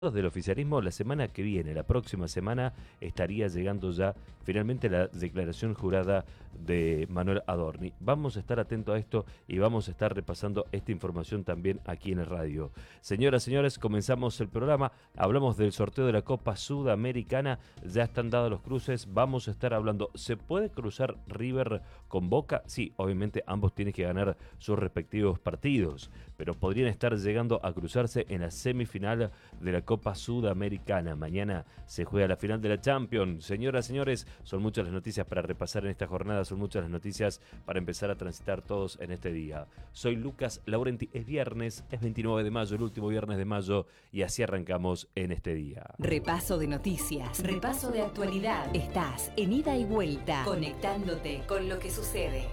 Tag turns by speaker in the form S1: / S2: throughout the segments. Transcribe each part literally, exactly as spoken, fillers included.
S1: Del oficialismo, la semana que viene, la próxima semana, estaría llegando ya finalmente la declaración jurada de Manuel Adorni. Vamos a estar atentos a esto y vamos a estar repasando esta información también aquí en el radio. Señoras, señores, comenzamos el programa. Hablamos del sorteo de la Copa Sudamericana. Ya están dados los cruces. Vamos a estar hablando. ¿Se puede cruzar River con Boca? Sí, obviamente ambos tienen que ganar sus respectivos partidos, pero podrían estar llegando a cruzarse en la semifinal de la Copa Sudamericana. Mañana se juega la final de la Champions. Señoras, señores, son muchas las noticias para repasar en esta jornada, son muchas las noticias para empezar a transitar todos en este día. Soy Lucas Laurenti, es viernes, es veintinueve de mayo, el último viernes de mayo, y así arrancamos en este día.
S2: Repaso de noticias, repaso de actualidad. Estás en ida y vuelta, conectándote con lo que sucede.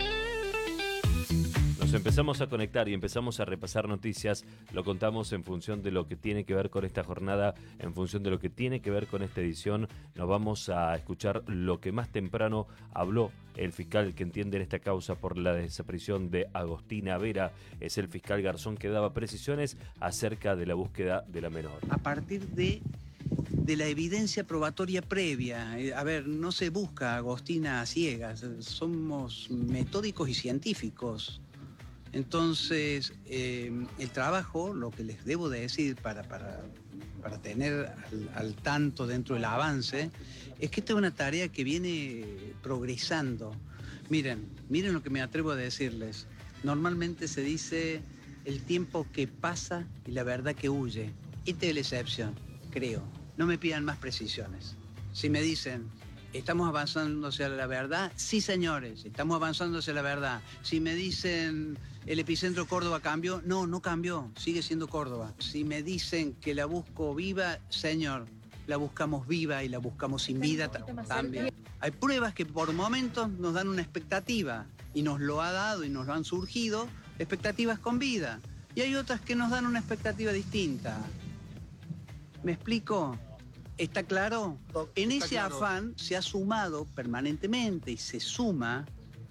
S1: Nos empezamos a conectar y empezamos a repasar noticias, lo contamos en función de lo que tiene que ver con esta jornada, en función de lo que tiene que ver con esta edición. Nos vamos a escuchar lo que más temprano habló el fiscal que entiende en esta causa por la desaparición de Agostina Vera. Es el fiscal Garzón que daba precisiones acerca de la búsqueda de la menor.
S3: A partir de... de la evidencia probatoria previa. A ver, no se busca Agostina a ciegas, somos metódicos y científicos. Entonces, eh, el trabajo, lo que les debo de decir para, para, para tener al, al tanto dentro del avance, es que esta es una tarea que viene progresando. Miren, miren lo que me atrevo a decirles. Normalmente se dice el tiempo que pasa y la verdad que huye. Esta es la excepción, creo. No me pidan más precisiones. Si me dicen, ¿estamos avanzando hacia la verdad? Sí, señores, estamos avanzando hacia la verdad. Si me dicen, ¿el epicentro Córdoba cambió? No, no cambió, sigue siendo Córdoba. Si me dicen que la busco viva, señor, la buscamos viva y la buscamos sin vida también. Hay pruebas que por momentos nos dan una expectativa y nos lo ha dado y nos lo han surgido expectativas con vida. Y hay otras que nos dan una expectativa distinta. ¿Me explico? ¿Está claro? En ese afán se ha sumado permanentemente y se suma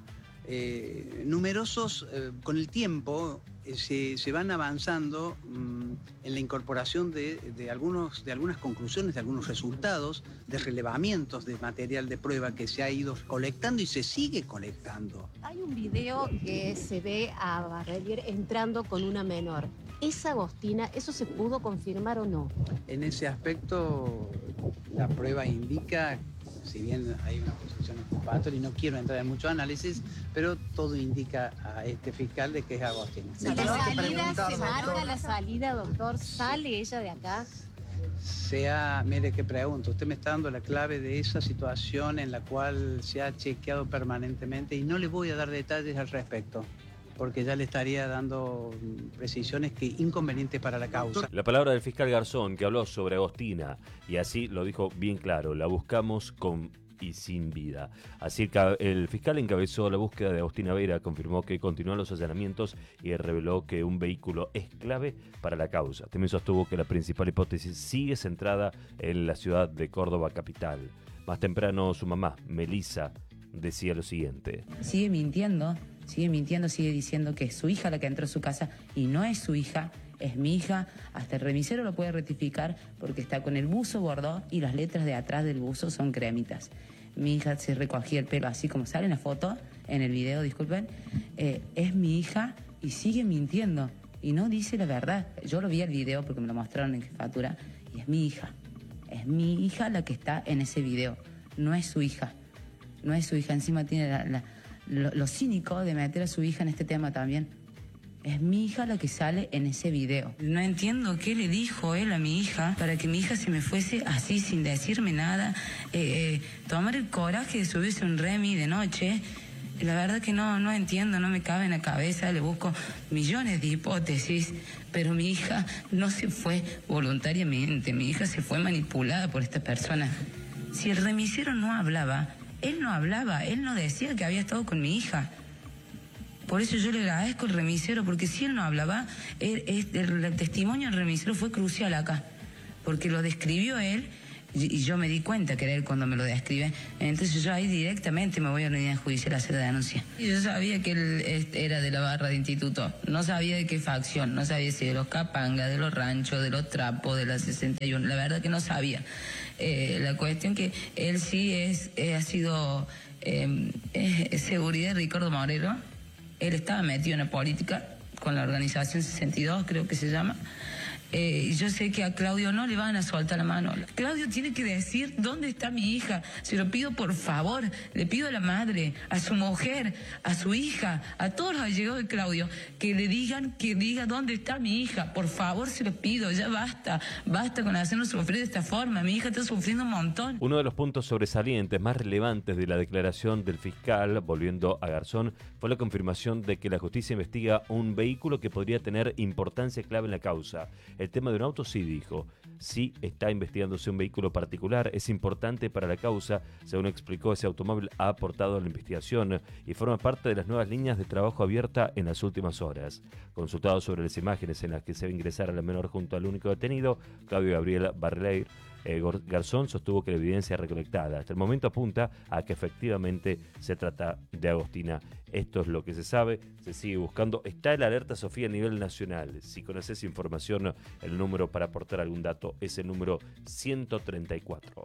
S3: eh, numerosos, eh, con el tiempo eh, se, se van avanzando mmm, en la incorporación de, de, algunos, de algunas conclusiones, de algunos resultados, de relevamientos de material de prueba que se ha ido colectando y se sigue colectando.
S4: Hay un video que se ve a Barrelier entrando con una menor. ¿Es Agostina? ¿Eso se pudo confirmar o no?
S3: En ese aspecto, la prueba indica, si bien hay una posición exculpatoria y no quiero entrar en mucho análisis, pero todo indica a este fiscal de que es Agostina.
S4: ¿La salida se marca la salida, doctor? ¿Sale ella de acá?
S3: Sea, mire que pregunto, usted me está dando la clave de esa situación en la cual se ha chequeado permanentemente y no le voy a dar detalles al respecto, porque ya le estaría dando precisiones que inconvenientes para la causa.
S1: La palabra del fiscal Garzón, que habló sobre Agostina, y así lo dijo bien claro, la buscamos con y sin vida. Así el fiscal encabezó la búsqueda de Agostina Vera, confirmó que continúan los allanamientos y reveló que un vehículo es clave para la causa. También sostuvo que la principal hipótesis sigue centrada en la ciudad de Córdoba capital. Más temprano su mamá, Melissa, decía lo siguiente.
S5: Sigue mintiendo. Sigue mintiendo, sigue diciendo que es su hija la que entró a su casa y no es su hija, es mi hija. Hasta el remisero lo puede rectificar porque está con el buzo bordó y las letras de atrás del buzo son cremitas. Mi hija se recogía el pelo así como sale en la foto, en el video, disculpen. Eh, es mi hija y sigue mintiendo y no dice la verdad. Yo lo vi el video porque me lo mostraron en jefatura y es mi hija. Es mi hija la que está en ese video, no es su hija. No es su hija, encima tiene la... la Lo, lo cínico de meter a su hija en este tema también. Es mi hija la que sale en ese video. No entiendo qué le dijo él a mi hija para que mi hija se me fuese así sin decirme nada. Eh, eh, tomar el coraje de subirse un remi de noche. La verdad que no, no entiendo, no me cabe en la cabeza. Le busco millones de hipótesis. Pero mi hija no se fue voluntariamente. Mi hija se fue manipulada por esta persona. Si el remisero no hablaba... Él no hablaba, él no decía que había estado con mi hija. Por eso yo le agradezco al remisero, porque si él no hablaba, él, el, el testimonio del remisero fue crucial acá. Porque lo describió él Y, y yo me di cuenta que era él cuando me lo describe. Entonces yo ahí directamente me voy a la unidad judicial a hacer la denuncia. Y yo sabía que él era de la barra de instituto. No sabía de qué facción. No sabía si de los Capanga, de los Ranchos, de los Trapos, de la sesenta y uno. La verdad que no sabía. Eh, la cuestión que él sí es, eh, ha sido eh, es seguridad de Ricardo Morero. Él estaba metido en la política con la organización sesenta y dos, creo que se llama. Eh, yo sé que a Claudio no le van a soltar la mano. Claudio tiene que decir dónde está mi hija. Se lo pido por favor. Le pido a la madre, a su mujer, a su hija, a todos los allegados de Claudio, que le digan, que diga dónde está mi hija. Por favor, se lo pido. Ya basta. Basta con hacernos sufrir de esta forma. Mi hija está sufriendo un montón.
S1: Uno de los puntos sobresalientes más relevantes de la declaración del fiscal, volviendo a Garzón, fue la confirmación de que la justicia investiga un vehículo que podría tener importancia clave en la causa. El tema de un auto, sí, dijo. Sí está investigándose un vehículo particular, es importante para la causa. Según explicó, ese automóvil ha aportado a la investigación y forma parte de las nuevas líneas de trabajo abierta en las últimas horas. Consultado sobre las imágenes en las que se ve ingresar a la menor junto al único detenido, Claudio Gabriel Barleir, Eh, Garzón sostuvo que la evidencia recolectada hasta el momento apunta a que efectivamente se trata de Agostina. Esto es lo que se sabe, se sigue buscando. Está el alerta Sofía a nivel nacional. Si conoces información, el número para aportar algún dato es el número ciento treinta y cuatro.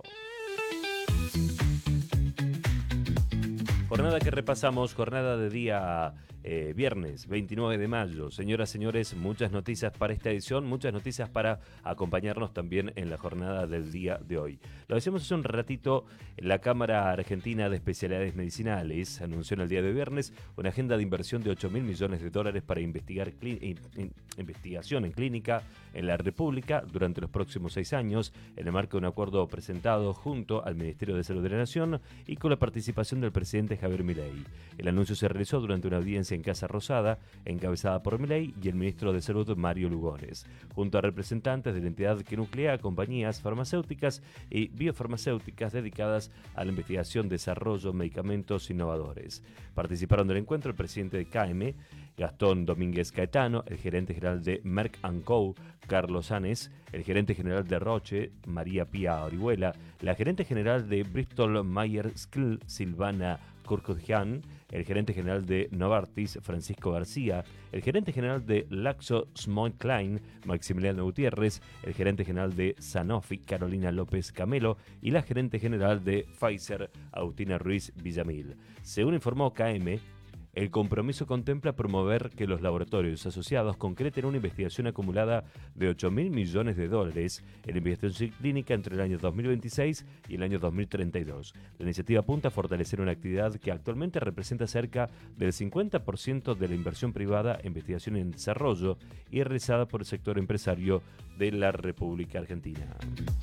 S1: Jornada que repasamos, jornada de día eh, viernes veintinueve de mayo. Señoras, señores, muchas noticias para esta edición, muchas noticias para acompañarnos también en la jornada del día de hoy. Lo decíamos hace un ratito, la Cámara Argentina de Especialidades Medicinales anunció en el día de viernes una agenda de inversión de ocho mil millones de dólares para investigar clí- in, investigación en clínica en la República durante los próximos seis años, en el marco de un acuerdo presentado junto al Ministerio de Salud de la Nación y con la participación del presidente Javier Milei. El anuncio se realizó durante una audiencia en Casa Rosada, encabezada por Milei y el ministro de Salud, Mario Lugones, junto a representantes de la entidad que nuclea compañías farmacéuticas y biofarmacéuticas dedicadas a la investigación, desarrollo de medicamentos innovadores. Participaron del encuentro el presidente de C A E M E, Gastón Domínguez Caetano, el gerente general de Merck and Co, Carlos Sanes, el gerente general de Roche, María Pía Orihuela, la gerente general de Bristol Myers Squibb, Silvana Kurkudjian, el gerente general de Novartis, Francisco García, el gerente general de GlaxoSmithKline, Maximiliano Gutiérrez, el gerente general de Sanofi, Carolina López Camelo, y la gerente general de Pfizer, Agustina Ruiz Villamil. Según informó C A E M E, el compromiso contempla promover que los laboratorios asociados concreten una investigación acumulada de ocho mil millones de dólares en investigación clínica entre el año dos mil veintiséis y el año dos mil treinta y dos. La iniciativa apunta a fortalecer una actividad que actualmente representa cerca del cincuenta por ciento de la inversión privada en investigación y en desarrollo y realizada por el sector empresario de la República Argentina.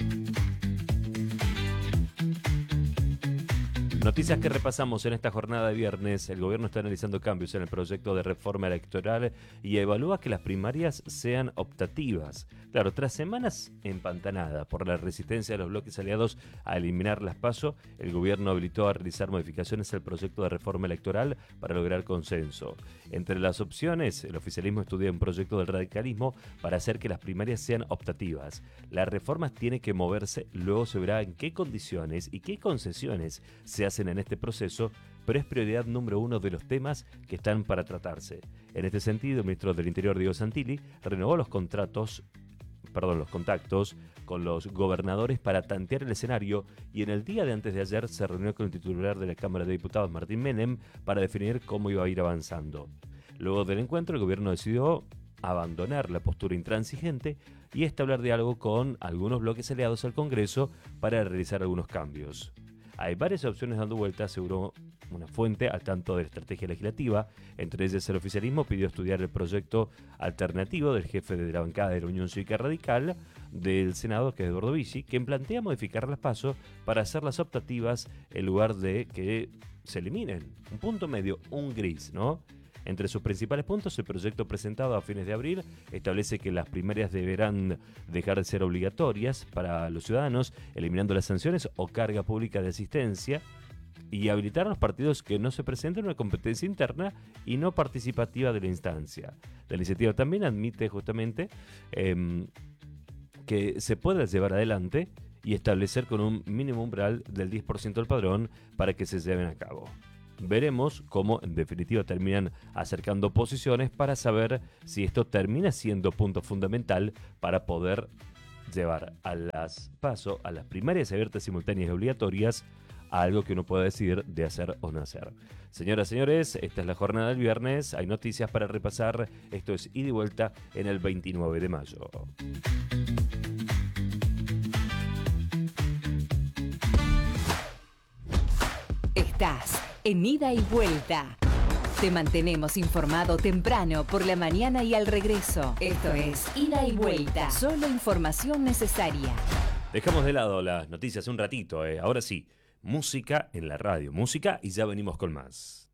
S1: Noticias que repasamos en esta jornada de viernes. El gobierno está analizando cambios en el proyecto de reforma electoral y evalúa que las primarias sean optativas. Claro, tras semanas empantanadas por la resistencia de los bloques aliados a eliminar las PASO, el gobierno habilitó a realizar modificaciones al proyecto de reforma electoral para lograr consenso. Entre las opciones, el oficialismo estudia un proyecto del radicalismo para hacer que las primarias sean optativas. La reforma tiene que moverse, luego se verá en qué condiciones y qué concesiones se hacen en este proceso, pero es prioridad número uno de los temas que están para tratarse. En este sentido, el ministro del Interior, Diego Santilli, renovó los contratos, perdón, los contactos con los gobernadores para tantear el escenario y en el día de antes de ayer se reunió con el titular de la Cámara de Diputados, Martín Menem, para definir cómo iba a ir avanzando. Luego del encuentro, el gobierno decidió abandonar la postura intransigente y establecer diálogo con algunos bloques aliados al Congreso para realizar algunos cambios. Hay varias opciones dando vuelta, aseguró una fuente al tanto de la estrategia legislativa. Entre ellas, el oficialismo pidió estudiar el proyecto alternativo del jefe de la bancada de la Unión Cívica Radical del Senado, que es Eduardo Bici, quien plantea modificar las PASO para hacerlas optativas en lugar de que se eliminen. Un punto medio, un gris, ¿no? Entre sus principales puntos, el proyecto presentado a fines de abril establece que las primarias deberán dejar de ser obligatorias para los ciudadanos, eliminando las sanciones o carga pública de asistencia, y habilitar a los partidos que no se presenten una competencia interna y no participativa de la instancia. La iniciativa también admite justamente eh, que se pueda llevar adelante y establecer con un mínimo umbral del diez por ciento del padrón para que se lleven a cabo. Veremos cómo en definitiva terminan acercando posiciones para saber si esto termina siendo punto fundamental para poder llevar a las PASO, a las primarias abiertas, simultáneas y obligatorias, a algo que uno pueda decidir de hacer o no hacer. Señoras y señores, esta es la jornada del viernes, hay noticias para repasar, esto es Ida y Vuelta en el veintinueve de mayo.
S2: Estás en Ida y Vuelta. Te mantenemos informado temprano, por la mañana y al regreso. Esto es Ida y Vuelta. Solo información necesaria.
S1: Dejamos de lado las noticias un ratito, eh. Ahora sí, música en la radio. Música y ya venimos con más.